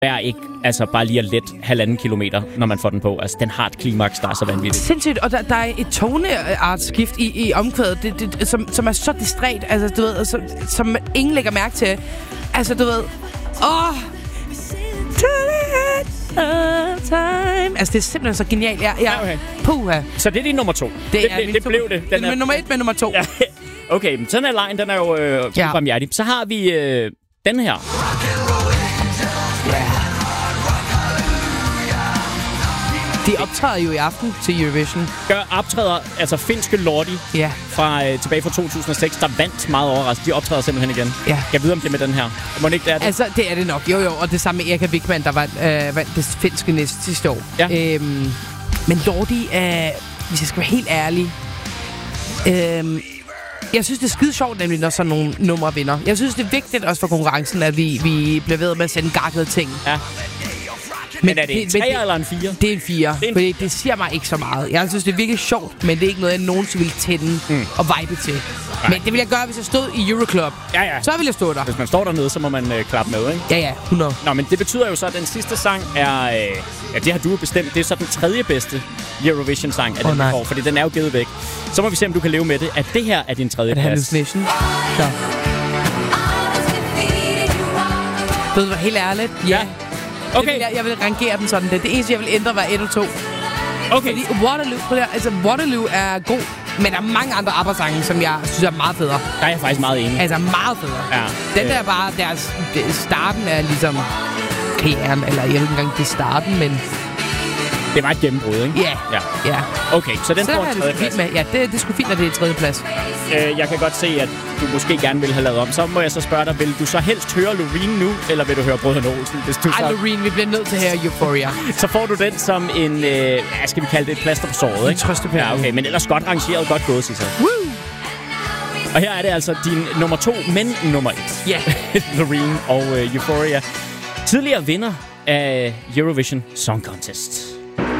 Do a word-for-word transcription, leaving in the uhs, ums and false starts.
er ikke altså bare lige at let halvanden kilometer, når man får den på. Altså, den har et klimaks, der er så vanvittigt. Sindssygt, og der, der er et toneartskift i, i omkvædet, det, det, som, som er så distræt, altså, du ved, som, som ingen lægger mærke til. Altså, du ved, åh, time. Altså, det er simpelthen så genialt. Ja, ja. Okay. Puha. Så det er din nummer to. Det, det, er det, det blev det. Den er nummer et med nummer to. Ja. Okay, men sådan er lejen, den er jo øh, ja. barmhjertig. Så har vi øh, den her. De optræder jo i aften til Eurovision. Gør optræder, altså finske Lordi ja. fra øh, tilbage fra to tusind og seks, der vandt meget overraskende. De optræder simpelthen igen. Ja. Jeg ved om det er med den her. Må det ikke det er det? Altså, det er det nok. Jo, jo. Og det samme med Erika Wigman, der vandt, øh, vandt det finske næste sidste år. Ja. Øhm, men Lordi, øh, hvis jeg skal være helt ærlig, øh, jeg synes, det er skide sjovt, nemlig, når sådan nogle numre vinder. Jeg synes, det er vigtigt også for konkurrencen, at vi, vi bliver ved med at sende gakkede ting. Ja. Men, men er det en tre eller en fire? Det er en fire, det, en... fordi det siger mig ikke så meget. Jeg synes, det er virkelig sjovt, men det er ikke noget, jeg nogensinde ville tænde mm. og vibe til. Nej. Men det ville jeg gøre, hvis jeg stod i Euroclub. Ja, ja. Så ville jeg stå der. Hvis man står dernede, så må man øh, klappe med, ikke? Ja, ja, hundrede. Nå, men det betyder jo så, at den sidste sang er... Øh, ja, det har du bestemt. Det er så den tredje bedste Eurovision-sang af oh, den, vi får, fordi den er jo givet væk. Så må vi se, om du kan leve med det. At det her er din tredje plads. Er det Hallucination? Ja. Ved du hvad, helt ærligt? Ja. Okay. Vil jeg, jeg vil rangere den sådan. Det, det eneste, jeg vil ændre, var et og to. Okay. Fordi Waterloo, altså Waterloo er god, men der er mange andre ABBA-sange, som jeg synes er meget federe. Der er jeg faktisk meget enig. Altså meget federe. Ja. Den der bare, deres, starten er ligesom K'eren, eller jeg ved ikke engang, det er starten, men... Det var et gennembrud, ikke? Ja. Ja. ja. Okay, så den så får en tredje plads. Med. Ja, det, det skulle fint, at det er tredje plads. Øh, jeg kan godt se, at du måske gerne vil have lavet om. Så må jeg så spørge dig, vil du så helst høre Loreen nu, eller vil du høre Brødrene Olsen? Hvis du Ej, så... Loreen, vi bliver nødt til at høre Euphoria. Så får du den som en, øh, hvad skal vi kalde det, et plaster på såret, ikke? En trøstepære. Ja, okay, men ellers godt rangeret, godt gået, Sissa. Woo! Og her er det altså din nummer to, men nummer et. Ja. Yeah. Loreen og øh, Euphoria. Tidligere vinder af Eurovision Song Contest.